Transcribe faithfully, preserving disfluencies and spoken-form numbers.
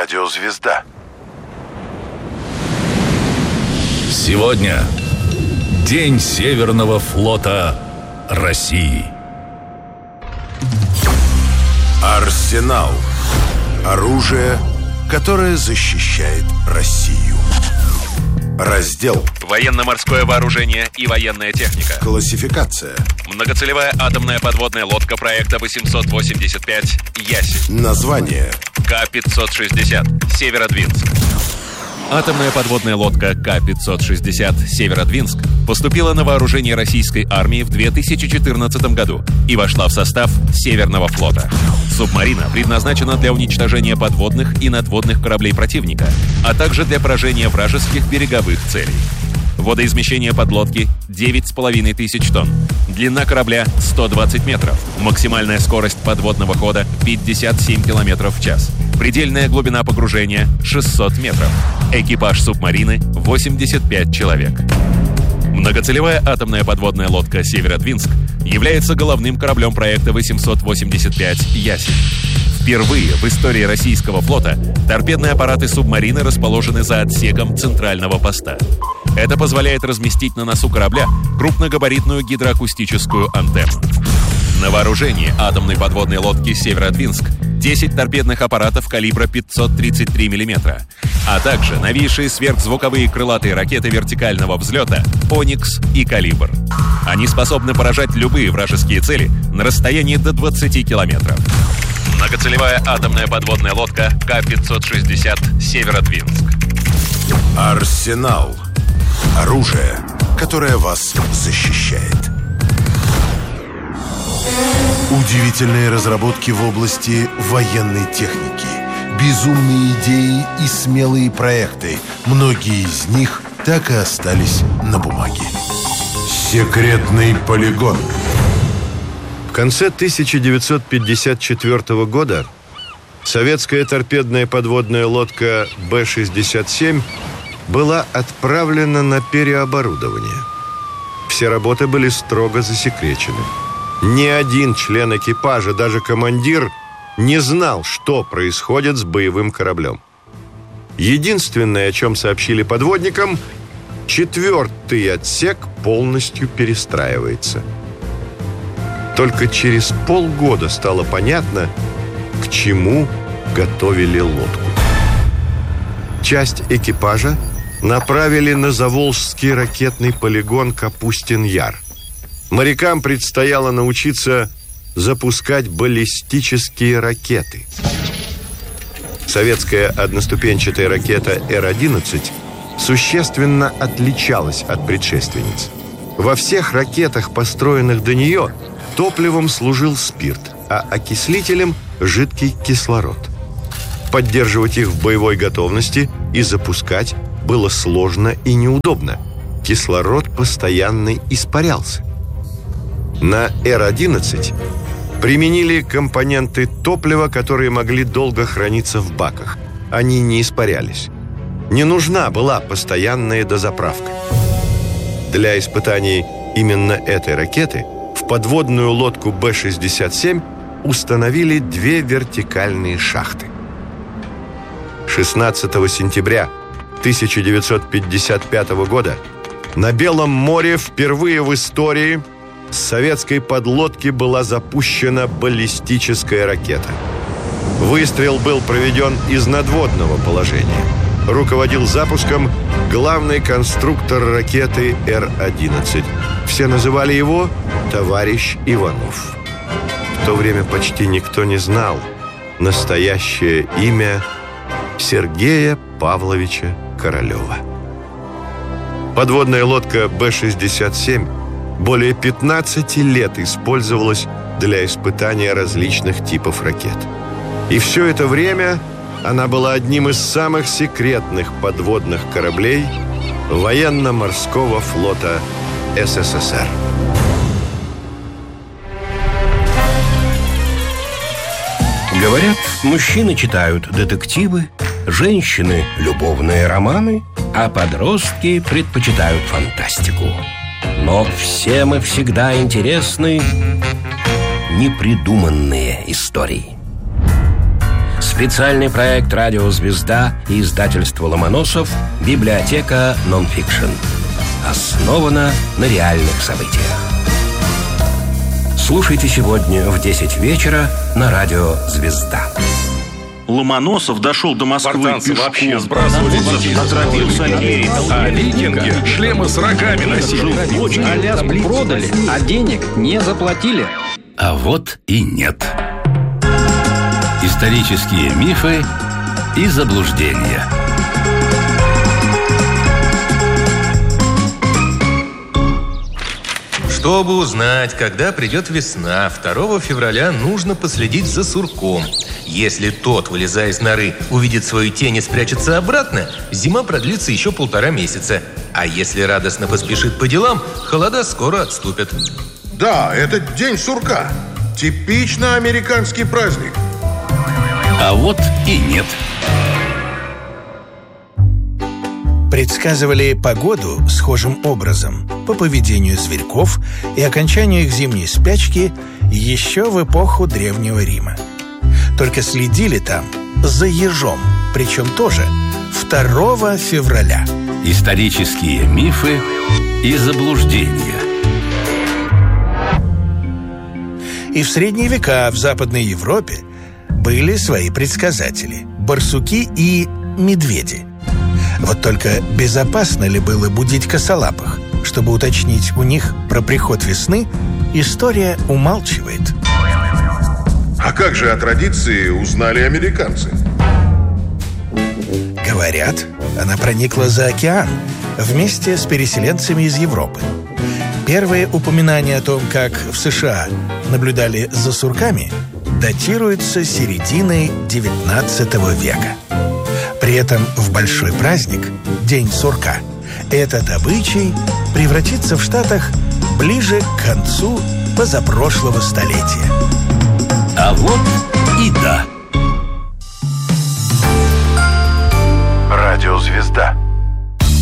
Радиозвезда. Сегодня День Северного флота России. Арсенал. Оружие, которое защищает Россию. Раздел. Военно-морское вооружение и военная техника. Классификация. Многоцелевая атомная подводная лодка проекта восемьсот восемьдесят пять «Ясень». Название. Ка пятьсот шестьдесят «Северодвинск». Атомная подводная лодка Ка пятьсот шестьдесят «Северодвинск» поступила на вооружение российской армии в две тысячи четырнадцатом году и вошла в состав Северного флота. Субмарина предназначена для уничтожения подводных и надводных кораблей противника, а также для поражения вражеских береговых целей. Водоизмещение подлодки девять с половиной тысяч тонн. Длина корабля сто двадцать метров. Максимальная скорость подводного хода пятьдесят семь километров в час. Предельная глубина погружения шестьсот метров. Экипаж субмарины восемьдесят пять человек. Многоцелевая атомная подводная лодка «Северодвинск» является головным кораблем проекта восемьсот восемьдесят пять «Ясень». Впервые в истории российского флота торпедные аппараты субмарины расположены за отсеком центрального поста. Это позволяет разместить на носу корабля крупногабаритную гидроакустическую антенну. На вооружении атомной подводной лодки «Северодвинск» десять торпедных аппаратов калибра пятьсот тридцать три миллиметра, а также новейшие сверхзвуковые крылатые ракеты вертикального взлета «Оникс» и «Калибр». Они способны поражать любые вражеские цели на расстоянии до двадцати километров. Многоцелевая атомная подводная лодка Ка пятьсот шестьдесят «Северодвинск». Арсенал. Оружие, которое вас защищает. Удивительные разработки в области военной техники, безумные идеи и смелые проекты. Многие из них так и остались на бумаге. Секретный полигон. В конце тысяча девятьсот пятьдесят четвёртого года советская торпедная подводная лодка Бэ шестьдесят семь была отправлена на переоборудование. Все работы были строго засекречены. Ни один член экипажа, даже командир, не знал, что происходит с боевым кораблем. Единственное, о чем сообщили подводникам, четвертый отсек полностью перестраивается. Только через полгода стало понятно, к чему готовили лодку. Часть экипажа направили на Заволжский ракетный полигон Капустин-Яр. Морякам предстояло научиться запускать баллистические ракеты. Советская одноступенчатая ракета Эр одиннадцать существенно отличалась от предшественниц. Во всех ракетах, построенных до нее, топливом служил спирт, а окислителем – жидкий кислород. Поддерживать их в боевой готовности и запускать было сложно и неудобно. Кислород постоянно испарялся. На Эр одиннадцать применили компоненты топлива, которые могли долго храниться в баках. Они не испарялись. Не нужна была постоянная дозаправка. Для испытаний именно этой ракеты в подводную лодку Бэ шестьдесят семь установили две вертикальные шахты. шестнадцатого сентября тысяча девятьсот пятьдесят пятого года на Белом море впервые в истории с советской подлодки была запущена баллистическая ракета. Выстрел был проведен из надводного положения. Руководил запуском главный конструктор ракеты Эр одиннадцать. Все называли его «Товарищ Иванов». В то время почти никто не знал настоящее имя Сергея Павловича Королева. Подводная лодка Бэ шестьдесят семь более пятнадцати лет использовалась для испытания различных типов ракет. И все это время она была одним из самых секретных подводных кораблей военно-морского флота Эс Эс Эс Эр. Говорят, мужчины читают детективы, женщины – любовные романы, а подростки предпочитают фантастику. Но всем и всегда интересны непридуманные истории. С Специальный проект «Радио Звезда» и издательство «Ломоносов» «Библиотека нонфикшн». Основана на реальных событиях. Слушайте сегодня в десять вечера на «Радио Звезда». Ломоносов дошел до Москвы пешком. Вообще сбрасывали Отравился Керри. А викинги шлемы с рогами носили. Аляску продали, а денег не заплатили. А вот и нет. Исторические мифы и заблуждения. Чтобы узнать, когда придет весна, второго февраля нужно последить за сурком. Если тот, вылезая из норы, увидит свою тень и спрячется обратно, зима продлится еще полтора месяца. А если радостно поспешит по делам, холода скоро отступят. Да, это день сурка. Типично американский праздник. А вот и нет. Предсказывали погоду схожим образом по поведению зверьков и окончанию их зимней спячки еще в эпоху Древнего Рима. Только следили там за ежом, причем тоже второго февраля. Исторические мифы и заблуждения. И в средние века в Западной Европе были свои предсказатели – барсуки и медведи. Вот только безопасно ли было будить косолапых? Чтобы уточнить у них про приход весны, история умалчивает. А как же о традиции узнали американцы? Говорят, она проникла за океан вместе с переселенцами из Европы. Первые упоминания о том, как в США наблюдали за сурками, датируются серединой девятнадцатого века. При этом в большой праздник, День сурка, этот обычай превратится в Штатах ближе к концу позапрошлого столетия. А вот и да.